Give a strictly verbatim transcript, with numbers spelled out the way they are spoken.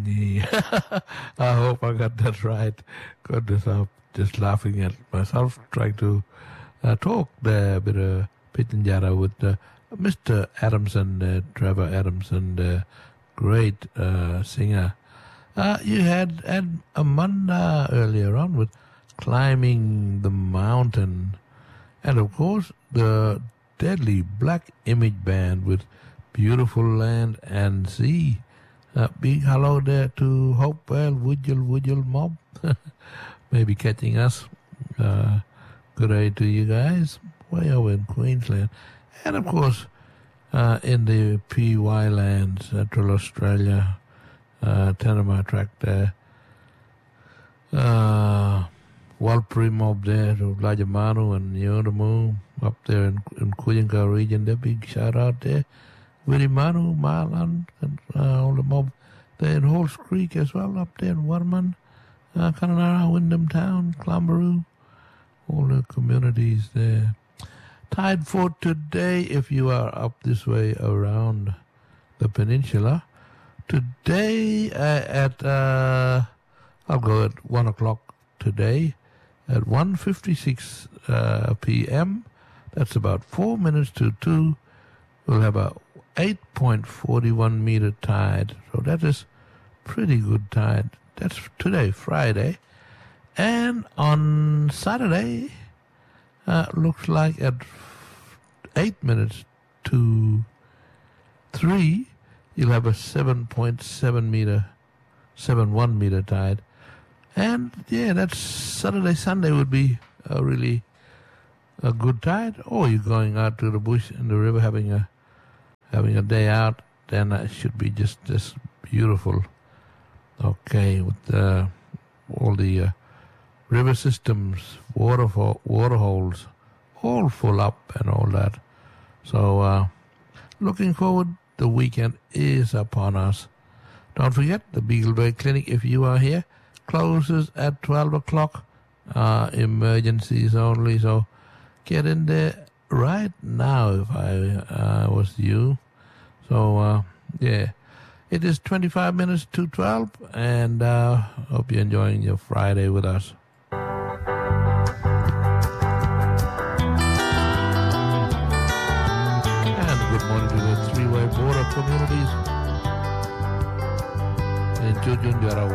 Sydney. I hope I got that right. Goodness, I'm just laughing at myself trying to uh, talk there a bit of Pitangara with uh, Mister Adamson, uh, Trevor Adamson, the great uh, singer. Uh, you had, had Amanda earlier on with Climbing the Mountain. And of course, the deadly Black Image Band with Beautiful Land and Sea. Uh, big hello there to Hopewell, Woodjul, Woodjul Mob. Maybe catching us. Uh, good day to you guys. Way over in Queensland. And of course, uh, in the P Y land, Central Australia, uh, Tanama tract there. Uh, Walpri Mob there to Lajamanu and Yodamu up there in, in Kuyinga region. There, big shout out there. Wirimanu, Marlan, and uh, all the mob there in Halls Creek as well, up there in Warman, uh, Kananara, Wyndham Town, Clambaroo, all the communities there. Tide for today, if you are up this way around the peninsula. Today uh, at, uh, I'll go at one o'clock today, at one fifty-six uh, p.m., that's about four minutes to two, we'll have a eight point four one meter tide. So that is pretty good tide. That's today, Friday. And on Saturday, uh, looks like at eight minutes to three, you'll have a seven point seven meter, seven one meter tide. And yeah, that's Saturday, Sunday would be a really a good tide. Or you're going out to the bush and the river having a having a day out, then it should be just, just beautiful. Okay, with uh, all the uh, river systems, waterfall, water holes, all full up and all that. So, uh, looking forward, the weekend is upon us. Don't forget, the Beagle Bay Clinic, if you are here, closes at twelve o'clock, uh, emergencies only, so get in there right now if I uh, was you. So, uh, yeah, it is twenty-five minutes to twelve, and uh, hope you're enjoying your Friday with us. And good morning to the three-way border communities in Jujunjara.